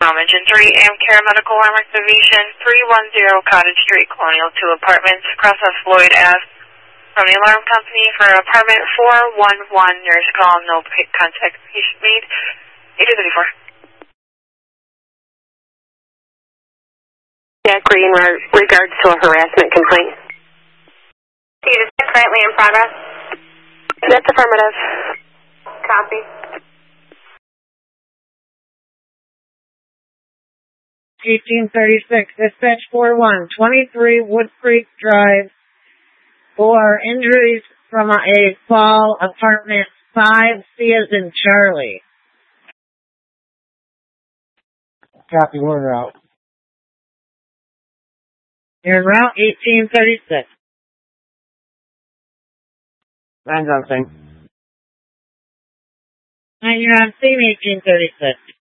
Engine 3, Amcare Medical Landmark Division, 310 Cottage Street, Colonial 2 Apartments, across of Floyd Ave. From the alarm company for apartment 411, nurse call, no contact patient made. 8234. Jack Green, regards to a harassment complaint. Is that currently in progress? That's affirmative. Copy. Dispatch 4123 Wood Creek Drive for injuries from a fall, apartment 5C as in Charlie. Copy, we're en route. You're en route 1836. 9 something. And you're on scene 1836.